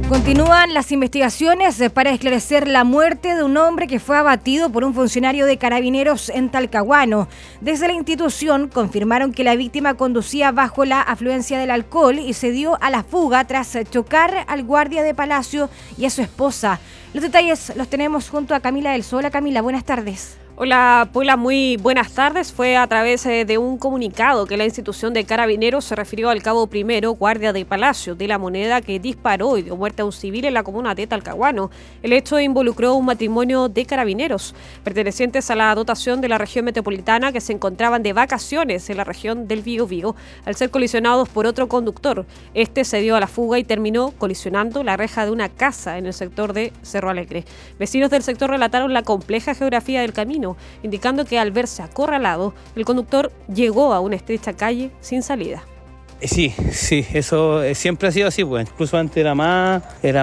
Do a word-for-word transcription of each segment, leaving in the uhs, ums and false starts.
Continúan las investigaciones para esclarecer la muerte de un hombre que fue abatido por un funcionario de Carabineros en Talcahuano. Desde la institución confirmaron que la víctima conducía bajo la afluencia del alcohol y se dio a la fuga tras chocar al guardia de Palacio y a su esposa. Los detalles los tenemos junto a Camila del Sol. Camila, buenas tardes. Hola, Paula, muy buenas tardes. Fue a través de un comunicado que la institución de Carabineros se refirió al cabo primero, guardia de Palacio de la Moneda, que disparó y dio muerte a un civil en la comuna de Talcahuano. El hecho involucró un matrimonio de carabineros, pertenecientes a la dotación de la región metropolitana, que se encontraban de vacaciones en la región del Biobío, al ser colisionados por otro conductor. Este se dio a la fuga y terminó colisionando la reja de una casa en el sector de Cerro Alegre. Vecinos del sector relataron la compleja geografía del camino, indicando que al verse acorralado, el conductor llegó a una estrecha calle sin salida. Sí, sí, eso siempre ha sido así, pues incluso antes era más, era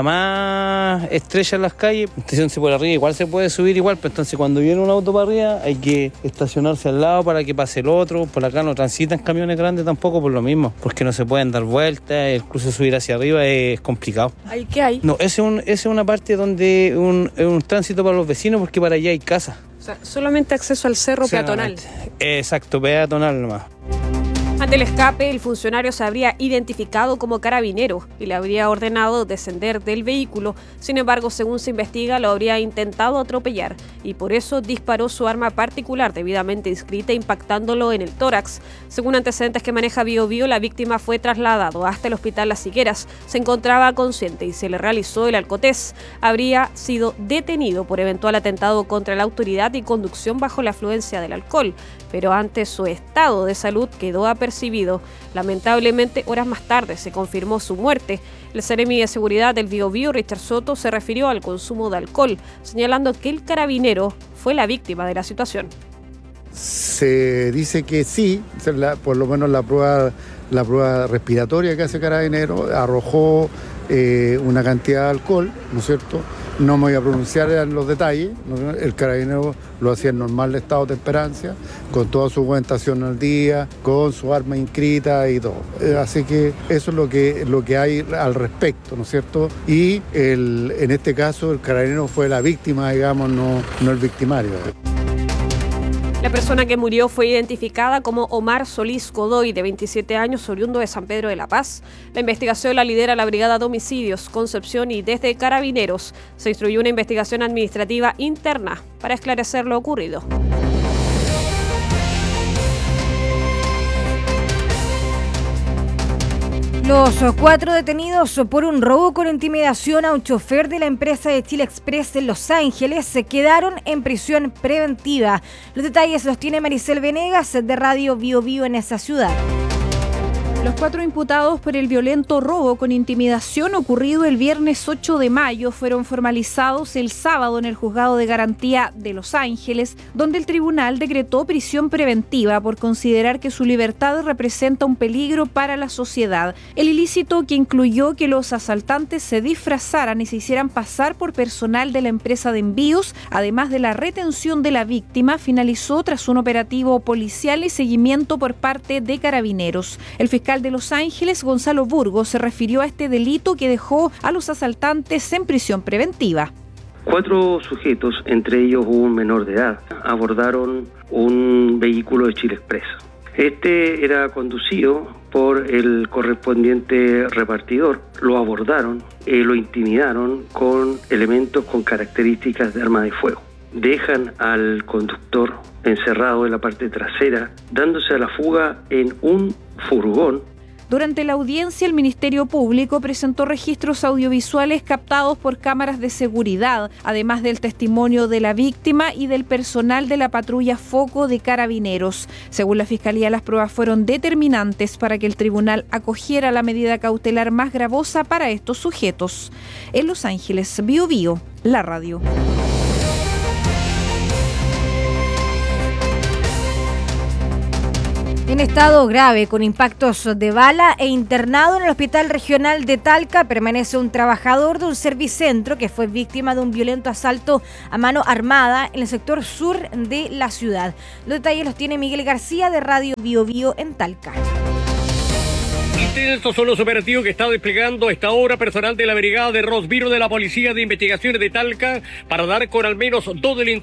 más estrecha en las calles, estacionarse por arriba, igual se puede subir igual, pero entonces cuando viene un auto para arriba hay que estacionarse al lado para que pase el otro. Por acá no transitan camiones grandes tampoco por lo mismo, porque no se pueden dar vueltas, incluso subir hacia arriba es complicado. ¿Ahí qué hay? No, esa es, un, es una parte donde un, es un tránsito para los vecinos, porque para allá hay casas. O sea, solamente acceso al cerro peatonal. Exacto, peatonal nomás. Ante el escape, el funcionario se habría identificado como carabinero y le habría ordenado descender del vehículo. Sin embargo, según se investiga, lo habría intentado atropellar y por eso disparó su arma particular debidamente inscrita, impactándolo en el tórax. Según antecedentes que maneja Biobío, la víctima fue trasladado hasta el hospital Las Higueras. Se encontraba consciente y se le realizó el alcotés. Habría sido detenido por eventual atentado contra la autoridad y conducción bajo la afluencia del alcohol, pero ante su estado de salud quedó apercibido. Lamentablemente, horas más tarde se confirmó su muerte. El Seremi de Seguridad del Biobío, Richard Soto, se refirió al consumo de alcohol, señalando que el carabinero fue la víctima de la situación. Se dice que sí, por lo menos la prueba, la prueba respiratoria que hace Carabinero arrojó eh, una cantidad de alcohol, ¿no es cierto? No me voy a pronunciar en los detalles, ¿no? El Carabinero lo hacía en normal estado de temperancia, con toda su documentación al día, con su arma inscrita y todo. Así que eso es lo que, lo que hay al respecto, ¿no es cierto? Y el, en este caso el Carabinero fue la víctima, digamos, no, no el victimario. La persona que murió fue identificada como Omar Solís Godoy, de veintisiete años, oriundo de San Pedro de la Paz. La investigación la lidera la Brigada de Homicidios, Concepción, y desde Carabineros se instruyó una investigación administrativa interna para esclarecer lo ocurrido. Los cuatro detenidos por un robo con intimidación a un chofer de la empresa de Chile Express en Los Ángeles se quedaron en prisión preventiva. Los detalles los tiene Maricel Venegas de Radio Biobío en esa ciudad. Los cuatro imputados por el violento robo con intimidación ocurrido el viernes ocho de mayo fueron formalizados el sábado en el Juzgado de Garantía de Los Ángeles, donde el tribunal decretó prisión preventiva por considerar que su libertad representa un peligro para la sociedad. El ilícito, que incluyó que los asaltantes se disfrazaran y se hicieran pasar por personal de la empresa de envíos, además de la retención de la víctima, finalizó tras un operativo policial y seguimiento por parte de Carabineros. El fiscal de Los Ángeles, Gonzalo Burgos, se refirió a este delito que dejó a los asaltantes en prisión preventiva. Cuatro sujetos, entre ellos un menor de edad, abordaron un vehículo de Chile Express. Este era conducido por el correspondiente repartidor. Lo abordaron, eh, lo intimidaron con elementos con características de arma de fuego. Dejan al conductor encerrado en la parte trasera, dándose a la fuga en un furgón. Durante la audiencia, el Ministerio Público presentó registros audiovisuales captados por cámaras de seguridad, además del testimonio de la víctima y del personal de la patrulla Foco de Carabineros. Según la Fiscalía, las pruebas fueron determinantes para que el tribunal acogiera la medida cautelar más gravosa para estos sujetos. En Los Ángeles, Biobío, la radio. En estado grave, con impactos de bala e internado en el Hospital Regional de Talca, permanece un trabajador de un servicentro que fue víctima de un violento asalto a mano armada en el sector sur de la ciudad. Los detalles los tiene Miguel García de Radio Biobío en Talca. Intensos son los operativos que está desplegando a esta hora personal de la Brigada de Rosbiro de la Policía de Investigaciones de Talca para dar con al menos dos delincuentes